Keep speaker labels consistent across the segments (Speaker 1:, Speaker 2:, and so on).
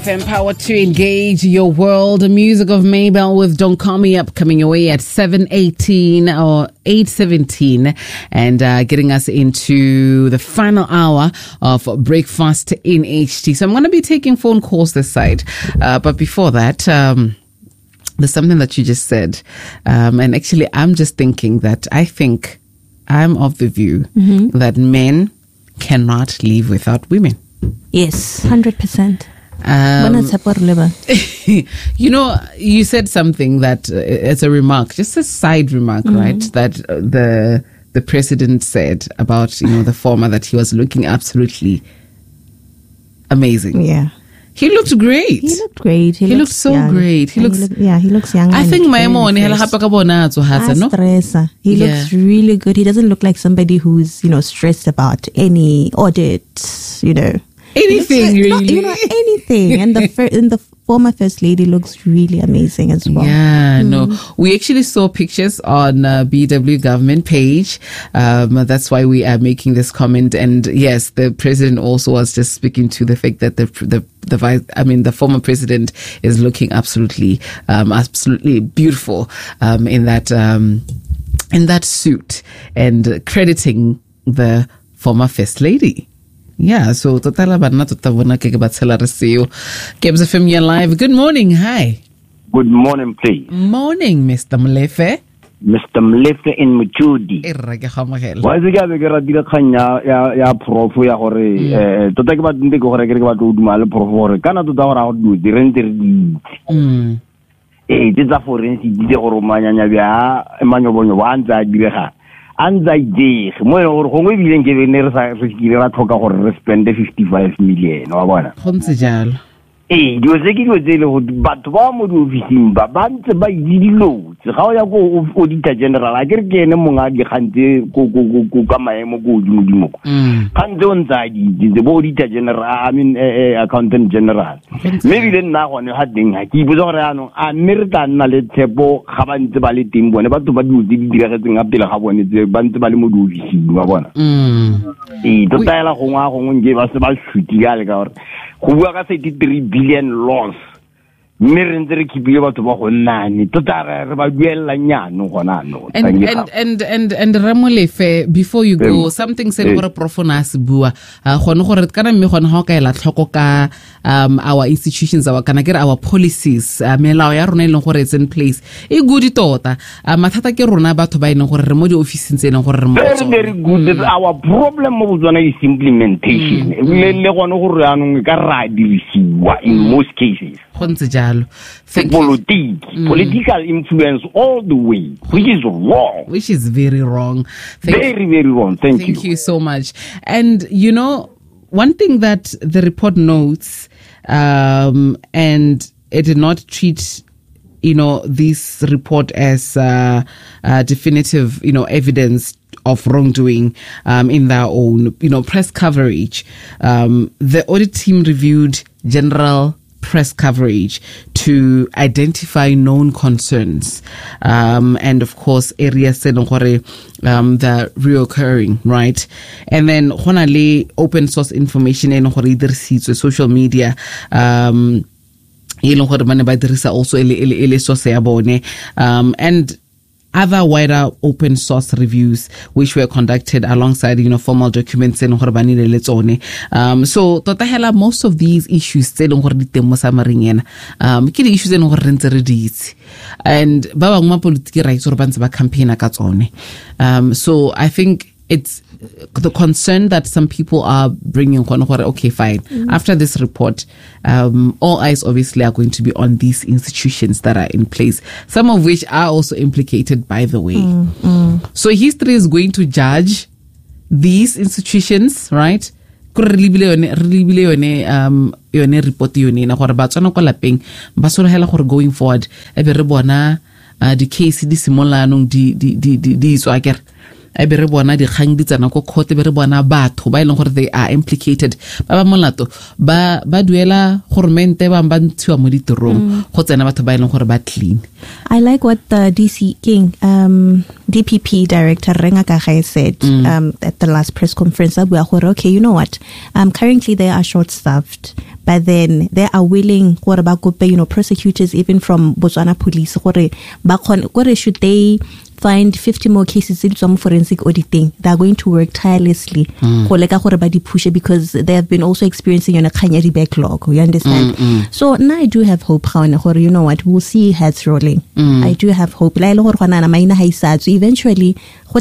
Speaker 1: Empowered to engage your world. The music of Mabel with Don't Call Me Up coming your way at 7:18 or 8:17 and getting us into the final hour of Breakfast in HT. So I'm going to be taking phone calls this side. But before that, there's something that you just said. And actually, I'm just thinking that I think I'm of the view that men cannot live without women.
Speaker 2: Yes, 100%.
Speaker 1: You know, you said something that as a remark, just a side remark, right? That the president said about, you know, the former, that he was looking absolutely amazing.
Speaker 2: Yeah.
Speaker 1: He looked great.
Speaker 2: He looked great. He
Speaker 1: looked so
Speaker 2: young.
Speaker 1: great. He looks
Speaker 2: young.
Speaker 1: I think my mom
Speaker 2: He looks really good. He doesn't look like somebody who's, you know, stressed about any audit, you know.
Speaker 1: Anything, really.
Speaker 2: Anything. And the former first lady looks really amazing as well.
Speaker 1: Yeah, no. We actually saw pictures on BW government page. That's why we are making this comment. And yes, the president also was just speaking to the fact that the former president is looking absolutely beautiful in that suit, and crediting the former first lady. Yeah, so totala bana tutavona ke batsela re seo. Kebs FM you're live. Good morning. Hi.
Speaker 3: Good morning, please.
Speaker 1: Morning, Mr. Mlefe.
Speaker 3: Mr. Mlefe in Mutudi.
Speaker 1: Erra ke gamogela.
Speaker 3: Wa se ka be ke ratile khanya ya prof ya gore tota ke ba ntse ke gore ke ba tlo duma le prof gore kana tota gore a go di rente tsa forensic di gore manyanya bya manyobonyo wa ntsa direga anxiety mo gore gongwe bileng ke bene re sa re ra tlhoka gore re spend 55 million wa bona
Speaker 1: go ntse jalo
Speaker 3: dio se ke le go batho ba mo di officing ba ntse ba idilo ga o ya go auditor general a ke ene monga di gantse go ka maemo go dimodimo kantse o ntsa di bo auditor general accountant general maybe le nna gone ha ding ha ke botsa gore ano a merita nna le tshepo ga ba ntse ba le teng bone batho ba di diragetseng a pele ga bone tse ba ntse ba le mo di officing ba bona tota ela gongwe nge ba se ba shutile ka gore go bua ka 33 billion loss mme re ntse re kipile batho ba go nnane tota re ba duela nyano gona no.
Speaker 1: And Ramolefe, before you go, something said gore profona se bua gone gore kana mme gone ha o ka ela tlhoko ka our institutions, our kana ke our policies, melao ya rona ile gore it's in place e good tota mathata ke rona batho ba ene gore re mo di offices tse ene gore re mo
Speaker 3: very good. Our problem mo tsona is implementation le gone gore anong ka ra dirisiwa in most cases political influence all the way, which is wrong.
Speaker 1: Which is very wrong.
Speaker 3: Very wrong. Thank you.
Speaker 1: Thank you so much. And, you know, one thing that the report notes, and it did not treat, you know, this report as definitive, you know, evidence of wrongdoing in their own, you know, press coverage. The audit team reviewed general press coverage to identify known concerns and of course areas that are reoccurring, right? And then open source information in social media also and other wider open source reviews which were conducted alongside, you know, formal documents and so tota hela most of these issues tse leng gore di teng mo samaring ke di issues ene gore re ntse re di itse and ba bangwe ma politiki rights gore ba ntse ba campaigna ka tsone so I think it's the concern that some people are bringing okay, fine. After this report, all eyes obviously are going to be on these institutions that are in place, some of which are also implicated, by the way. So history is going to judge these institutions, right? Report going forward the case di simola nong di e be re bona dikgang di tsana go court be re bona batho ba ileng gore they are implicated ba molato ba duela gormente ba ntshiwa mo ditirong go tsena batho ba ileng gore ba clean.
Speaker 2: I like what the DPP director Renga Kagai said at the last press conference. Okay, you know what? Currently they are short-staffed, but then they are willing, prosecutors even from Botswana police, should they find 50 more cases in some forensic auditing, they are going to work tirelessly because they have been also experiencing a kanyari backlog. You understand? So now I do have hope. You know what? We'll see heads rolling. I do have hope. So eventually,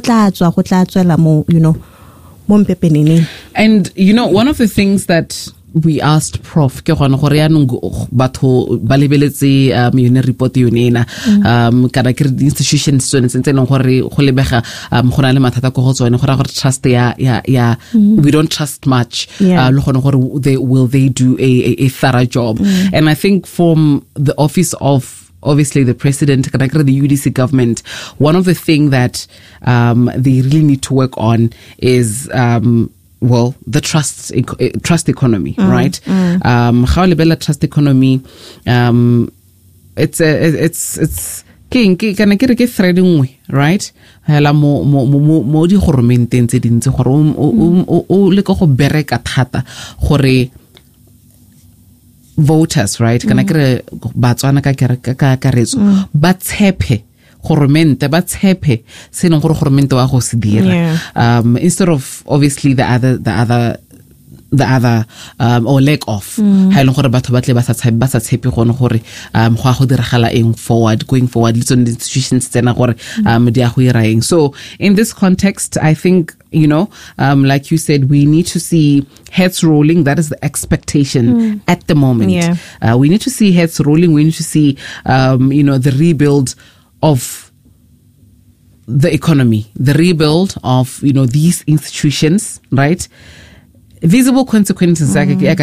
Speaker 1: and one of the things that we asked Prof ke gona gore ya nong batho ba lebeletse yone report yone na kana ke institutions tsone tse leng gore go lebega go na le mathata go tsone gore trust ya we don't trust much le gone gore will they do a thorough job. And I think from the office of obviously the president, the UDC government, one of the things that they really need to work on is the trust economy, right? How lebella trust economy, it's king kana ke re ke threading, right? Hela mo di gormenteng tse dintse gore o le go bereka thata gore voters, right? Kana ke re batswana ka karetso ba tshepe gormente ba tshepe se neng gore gormente wa go se dira instead of obviously the other or lack of ha ile gore batho ba tle ba sa tshepe gone gore go a go diragala eng going forward le tsone institutions tsena gore di a go ira eng. So in this context I think like you said, we need to see heads rolling. That is the expectation at the moment. We need to see heads rolling. We need to see the rebuild of the economy, the rebuild of these institutions, right? Visible consequences.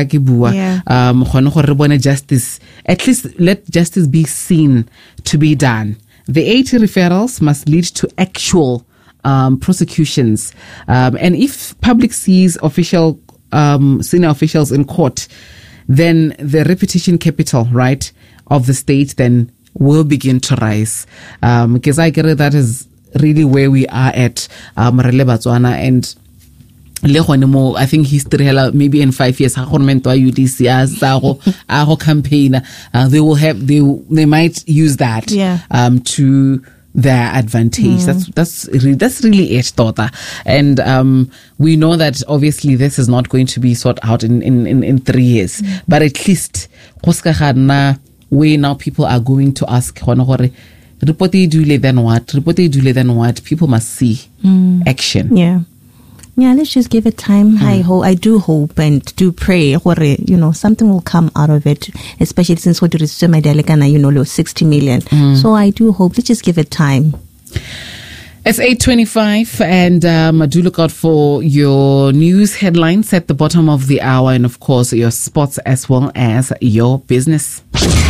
Speaker 1: Justice, at least let justice be seen to be done. The 80 referrals must lead to actual prosecutions, and if public sees senior officials in court, then the repetition capital, right, of the state then will begin to rise. Because I get it, that is really where we are at Botswana, and I think history maybe in 5 years UDC campaign they might use that to their advantage. That's really it, Tota. And we know that obviously this is not going to be sorted out in 3 years, but at least where now people are going to ask report then what? People must see action.
Speaker 2: Yeah, let's just give it time. I do hope and do pray something will come out of it, especially since what is 60 million. So I do hope. Let's just give it time.
Speaker 1: It's 8:25, and do look out for your news headlines at the bottom of the hour, and of course your sports as well as your business.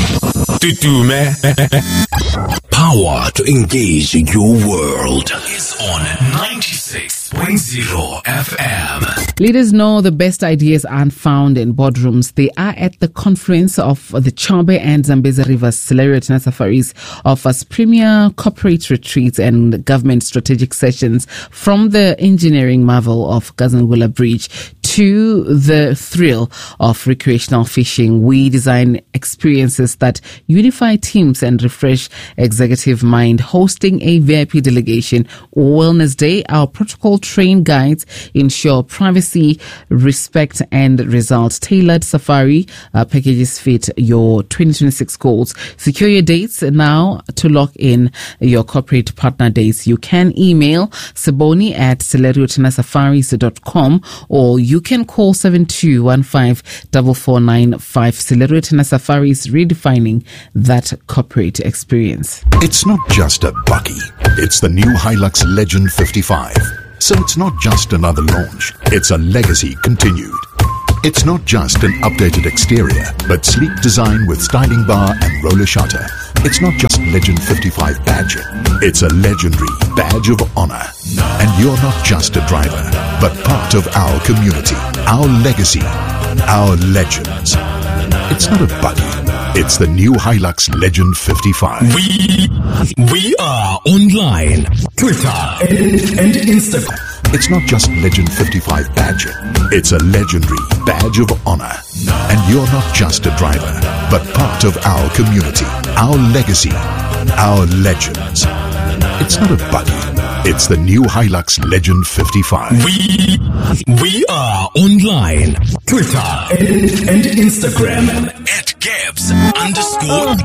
Speaker 4: Power to engage your world is on 96.0 FM.
Speaker 1: Leaders know the best ideas aren't found in boardrooms. They are at the confluence of the Chobe and Zambezi Rivers. Celerio Tena Safaris offers premier corporate retreats and government strategic sessions, from the engineering marvel of Kazangula Bridge to the thrill of recreational fishing. We design experiences that unify teams and refresh executive mind. Hosting a VIP delegation or wellness day, our protocol trained guides ensure privacy, respect, and results. Tailored safari packages fit your 2026 goals. Secure your dates now to lock in your corporate partner days. You can email Seboni@celeriotenasafaris.com, or you can call 7215-4495. Celerio Tena Safaris, redefining that corporate experience.
Speaker 5: It's not just a buggy. It's the new Hilux Legend 55. So it's not just another launch. It's a legacy continued. It's not just an updated exterior, but sleek design with styling bar and roller shutter. It's not just Legend 55 badging. It's a legendary badge of honor. And you're not just a driver, but part of our community, our legacy, our legends. It's not a buggy. It's the new Hilux Legend 55.
Speaker 4: We are online, Twitter and Instagram.
Speaker 5: It's not just Legend 55 badging. It's a legendary badge of honor. And you're not just a driver, but part of our community, our legacy, our legends. It's not a buggy. It's the new Hilux Legend 55.
Speaker 4: We are online, Twitter and Instagram at Gabs_.